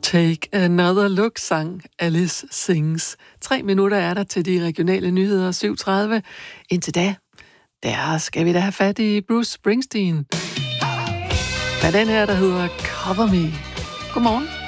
Take Another Look, sang Alice Sings. 3 minutter er der til de regionale nyheder 7:30. Indtil da, der skal vi da have fat i Bruce Springsteen. Hvad den her, der hedder Cover Me. Godmorgen.